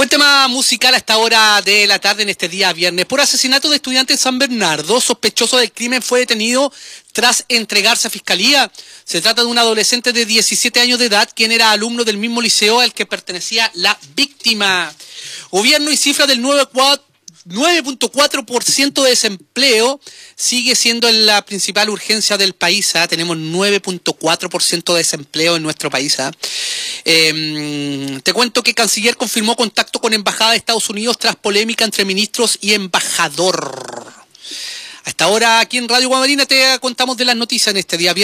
Buen tema musical a esta hora de la tarde en este día viernes. Por asesinato de estudiante en San Bernardo, sospechoso del crimen fue detenido tras entregarse a fiscalía. Se trata de un adolescente de 17 años de edad, quien era alumno del mismo liceo al que pertenecía la víctima. Gobierno y cifra del 9.4% de desempleo sigue siendo la principal urgencia del país. Tenemos 9.4% de desempleo en nuestro país. Te cuento que Canciller confirmó contacto con Embajada de Estados Unidos tras polémica entre ministros y embajador. Hasta ahora aquí en Radio Guamarina te contamos de las noticias en este día viernes.